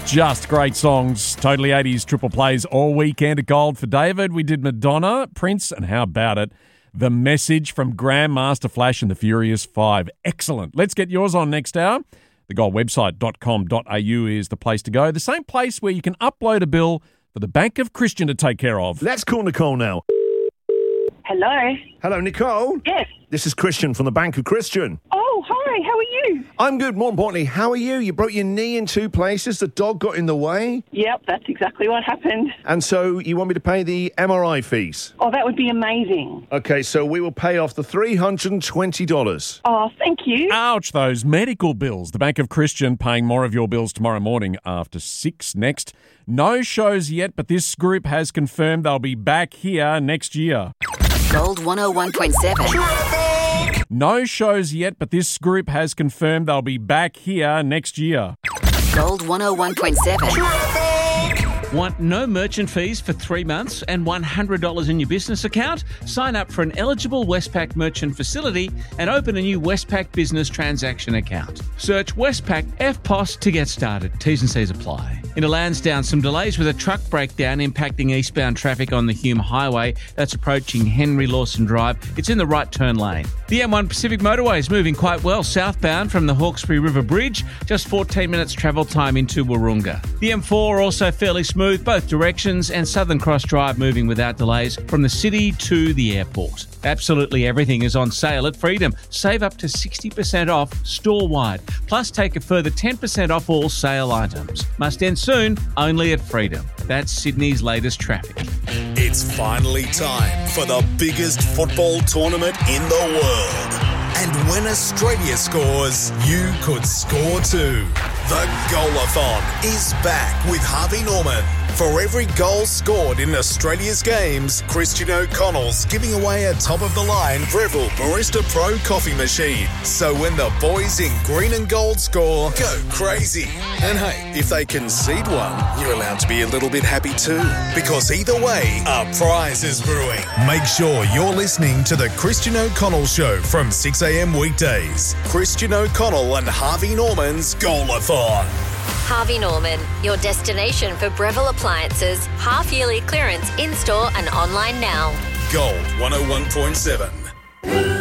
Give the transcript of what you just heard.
Just great songs. Totally 80s triple plays all weekend at Gold for David. We did Madonna, Prince, and how about it? The Message from Grandmaster Flash and the Furious 5. Excellent. Let's get yours on next hour. Thegoldwebsite.com.au is the place to go. The same place where you can upload a bill for the Bank of Christian to take care of. Let's call Nicole now. Hello. Hello, Nicole. Yes. This is Christian from the Bank of Christian. Oh, hi. How are you? I'm good. More importantly, how are you? You broke your knee in two places. The dog got in the way. Yep, that's exactly what happened. And so you want me to pay the MRI fees? Oh, that would be amazing. Okay, so we will pay off the $320. Oh, thank you. Ouch, those medical bills. The Bank of Christian paying more of your bills tomorrow morning after 6. Next, no shows yet, but this group has confirmed they'll be back here next year. Gold 101.7. No shows yet, but this group has confirmed they'll be back here next year. Gold 101.7. Want no merchant fees for 3 months and $100 in your business account? Sign up for an eligible Westpac merchant facility and open a new Westpac business transaction account. Search Westpac FPOS to get started. T's and C's apply. In Lansdowne, some delays with a truck breakdown impacting eastbound traffic on the Hume Highway. That's approaching Henry Lawson Drive. It's in the right turn lane. The M1 Pacific Motorway is moving quite well southbound from the Hawkesbury River Bridge. Just 14 minutes travel time into Wahroonga. The M4 also fairly smooth both directions, and Southern Cross Drive moving without delays from the city to the airport. Absolutely everything is on sale at Freedom. Save up to 60% off store-wide. Plus take a further 10% off all sale items. Must end soon, only at Freedom. That's Sydney's latest traffic. It's finally time for the biggest football tournament in the world. And when Australia scores, you could score too. The Goalathon is back with Harvey Norman. For every goal scored in Australia's games, Christian O'Connell's giving away a top-of-the-line Breville Barista Pro coffee machine. So when the boys in green and gold score, go crazy. And hey, if they concede one, you're allowed to be a little bit happy too. Because either way, a prize is brewing. Make sure you're listening to the Christian O'Connell Show from 6 a.m. weekdays. Christian O'Connell and Harvey Norman's Goalathon. Harvey Norman, your destination for Breville appliances, half-yearly clearance in-store and online now. Gold 101.7.